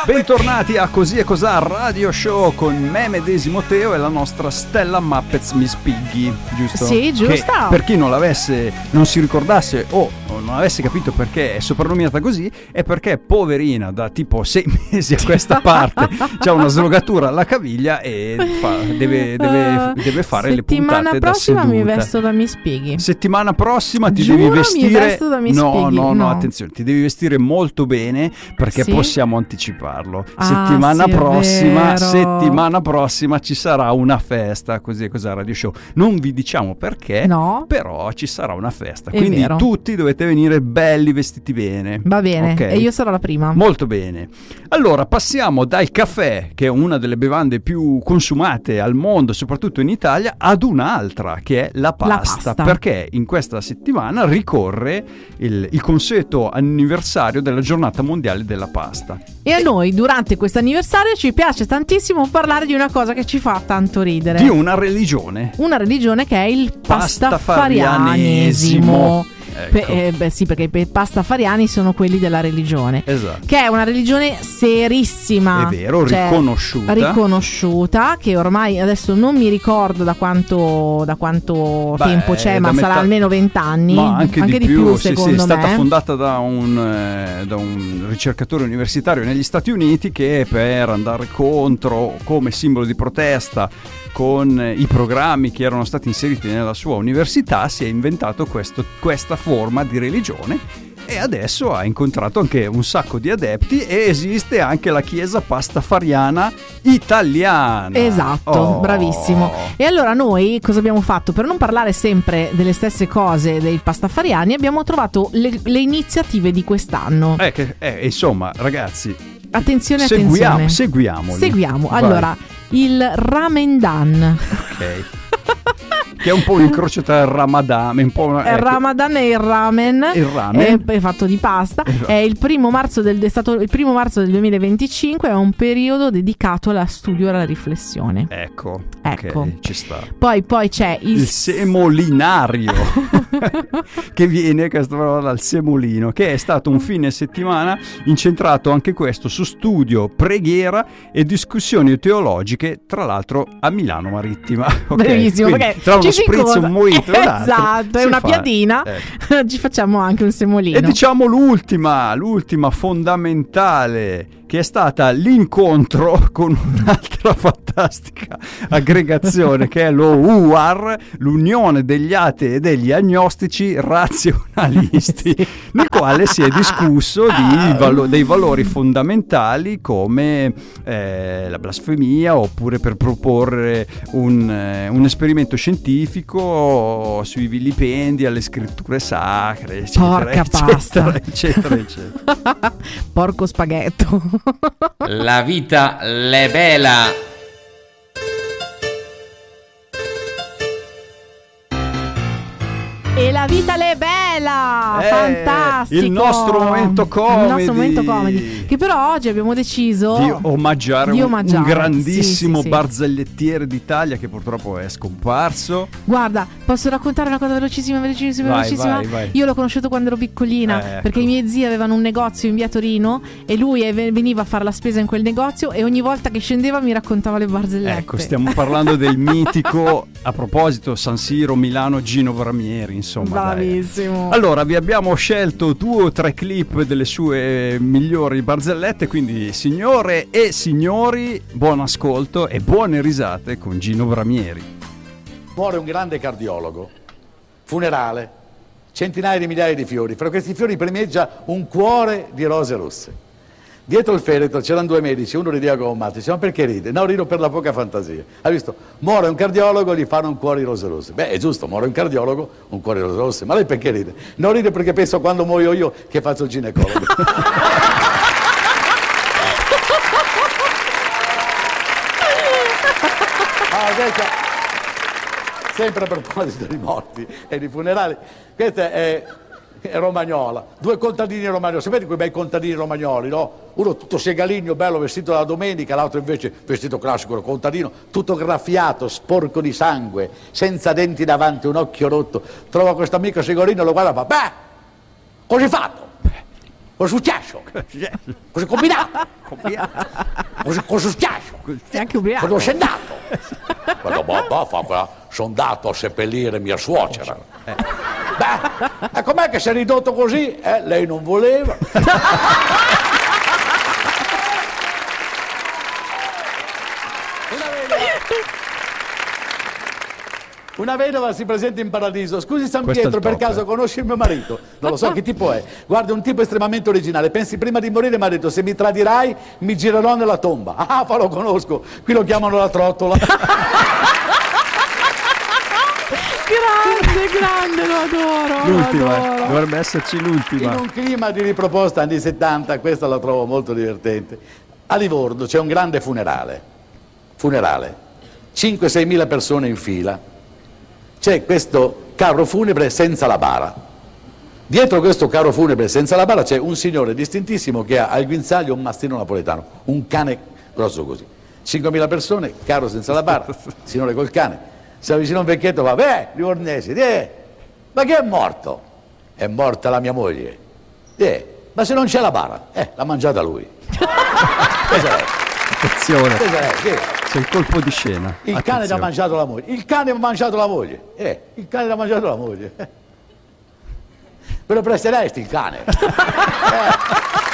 Bentornati a Così e Cosà Radio Show con me medesimo Teo e la nostra Stella Muppets Miss Piggy, giusto? Sì, giusto. Che, per chi non si ricordasse o non avesse capito perché è soprannominata così, è perché poverina da tipo 6 mesi a questa parte c'ha una slogatura alla caviglia e deve fare le puntate da seduta. Settimana prossima mi vesto da Miss Piggy. Settimana prossima ti Giuro, devi vestire. mi vesto da Miss Piggy. No, attenzione, ti devi vestire molto bene perché sì? Possiamo anticiparlo. Settimana prossima ci sarà una festa, Così e Cosà Radio Show. Non vi diciamo perché, no, però ci sarà una festa. È quindi vero. Tutti dovete venire belli, vestiti bene. Va bene, okay? E io sarò la prima. Molto bene. Allora, passiamo dal caffè, che è una delle bevande più consumate al mondo, soprattutto in Italia, ad un'altra, che è la pasta. Perché in questa settimana ricorre il consueto anniversario della giornata mondiale della pasta. E a noi durante questo anniversario ci piace tantissimo parlare di una cosa che ci fa tanto ridere. Di una religione. Una religione che è il pastafarianesimo. Ecco. Sì, perché i pastafariani sono quelli della religione. Esatto. Che è una religione serissima. È vero, riconosciuta, che ormai adesso non mi ricordo da quanto tempo c'è, ma sarà almeno 20 anni. Ma anche di più secondo me. È stata fondata da un ricercatore universitario negli Stati Uniti che per andare contro, come simbolo di protesta, con i programmi che erano stati inseriti nella sua università, si è inventato questa forma di religione e adesso ha incontrato anche un sacco di adepti e esiste anche la chiesa pastafariana italiana. Esatto, bravissimo. E allora noi cosa abbiamo fatto? Per non parlare sempre delle stesse cose dei pastafariani, abbiamo trovato le iniziative di quest'anno. Insomma, ragazzi, attenzione. Seguiamoli. Vai. Allora, il Ramendan. Ok. Che è un po' un incrocio tra il Ramadan, Il Ramadan e il ramen. È fatto di pasta. Esatto. È stato il primo marzo del 2025. È un periodo dedicato allo studio e alla riflessione. Ecco. Okay, ci sta. Poi c'è il semolinario che viene dal semolino, che è stato un fine settimana incentrato anche questo su studio, preghiera e discussioni teologiche, tra l'altro a Milano Marittima. Okay? Bellissimo, perché tra uno spritz, un mojito e l'altro, esatto, e una piadina, ci facciamo anche un semolino. E diciamo l'ultima fondamentale, che è stata l'incontro con un'altra fantastica aggregazione che è lo UAR, l'Unione degli Atei e degli Agnostici Razionalisti, nel quale si è discusso dei valori fondamentali come la blasfemia, oppure per proporre un esperimento scientifico sui vilipendi alle scritture sacre, eccetera. Porco spaghetto. La vita l'è bella. E la vita l'è bella! Fantastico! Il nostro momento comedy. Che però oggi abbiamo deciso di omaggiare un grandissimo barzelletiere d'Italia che purtroppo è scomparso. Guarda, posso raccontare una cosa velocissima? Vai. Io l'ho conosciuto quando ero piccolina, perché i miei zii avevano un negozio in via Torino e lui veniva a fare la spesa in quel negozio e ogni volta che scendeva mi raccontava le barzellette. Ecco, stiamo parlando del mitico, a proposito, San Siro, Milano, Gino Bramieri. Insomma, bravissimo. Allora, vi abbiamo scelto 2 o 3 clip delle sue migliori barzellette, quindi signore e signori, buon ascolto e buone risate con Gino Bramieri. Muore un grande cardiologo, funerale, centinaia di migliaia di fiori, fra questi fiori primeggia un cuore di rose rosse. Dietro il feretro c'erano 2 medici, uno rideva come un matto, diceva: ma perché ride? No, rido per la poca fantasia. Hai visto? Muore un cardiologo, gli fanno un cuore di rose rosse. Beh, è giusto, muore un cardiologo, un cuore di rose rosse. Ma lei perché ride? Non ride perché penso quando muoio io che faccio il ginecologo. Sempre a proposito di morti e di funerali, questa è romagnola, 2 contadini romagnoli, sapete quei bei contadini romagnoli, no? Uno tutto segaligno, bello, vestito da domenica, l'altro invece vestito classico, contadino, tutto graffiato, sporco di sangue, senza denti davanti, un occhio rotto. Trova questo amico segalino, lo guarda e fa: beh, così fatto. Cosa è successo? Cosa è combinato? Cosa è successo? È anche ubriaco. Dove sei andato? Sono andato a seppellire mia suocera. Beh, com'è che si è ridotto così? Lei non voleva. Una vedova si presenta in paradiso. Scusi San Pietro, per caso conosci il mio marito? Non lo so che tipo è. Guarda, un tipo estremamente originale. Pensi prima di morire mi ha detto: se mi tradirai mi girerò nella tomba. Ah, lo conosco. Qui lo chiamano la trottola. Grande, lo adoro. L'ultima, dovrebbe esserci l'ultima. In un clima di riproposta anni 70, questa la trovo molto divertente. A Livorno c'è un grande funerale. 5-6 mila persone in fila. C'è questo carro funebre senza la bara. Dietro questo carro funebre senza la bara c'è un signore distintissimo che ha al guinzaglio un mastino napoletano, un cane grosso così. 5.000 persone, carro senza la bara, signore col cane. Si avvicina un vecchietto e va: livornesi, ma chi è morto? È morta la mia moglie. Ma se non c'è la bara? L'ha mangiata lui. Cos'è? Attenzione. C'è il colpo di scena. Il cane ti ha mangiato la moglie. Il cane ha mangiato la moglie. Il cane ti ha mangiato la moglie. Me lo presteresti il cane?